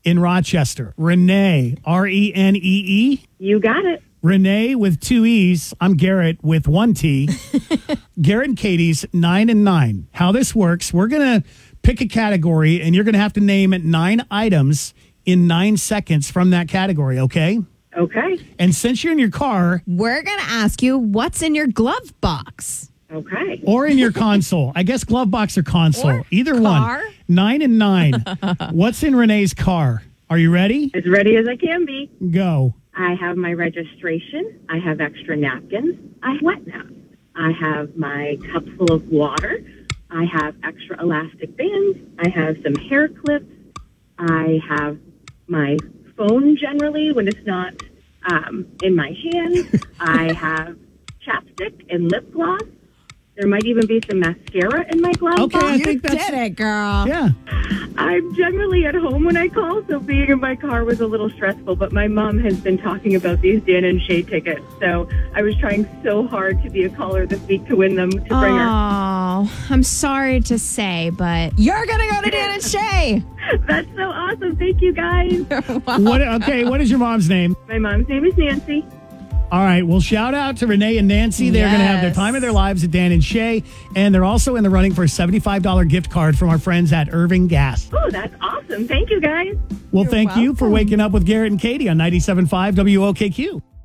in Rochester. Renee, Renee. You got it. Renee with 2 E's. I'm Garrett with 1 T. Garrett and Katie's 9 and 9. How this works, we're going to pick a category, and you're going to have to name 9 items in 9 seconds from that category, okay? Okay. And since you're in your car... We're going to ask you what's in your glove box. Okay. Or in your console. I guess glove box or console. Or Either car. one. 9 and 9. What's in Renee's car? Are you ready? As ready as I can be. Go. I have my registration. I have extra napkins. I have wet naps. I have my cup full of water. I have extra elastic bands. I have some hair clips. I have my phone generally when it's not in my hand. I have chapstick and lip gloss. There might even be some mascara in my glove Okay, box. I think that's... Did it, girl. Yeah. I'm generally at home when I call, so being in my car was a little stressful, but my mom has been talking about these Dan and Shay tickets, so I was trying so hard to be a caller this week to win them to bring her. Oh, I'm sorry to say, but you're going to go to Dan and Shay. That's so awesome. Thank you, guys. What is your mom's name? My mom's name is Nancy. All right. Well, shout out to Renee and Nancy. They're going to have their time of their lives at Dan and Shay. And they're also in the running for a $75 gift card from our friends at Irving Gas. Oh, that's awesome. Thank you, guys. Well, thank you for waking up with Garrett and Katie on 97.5 WOKQ.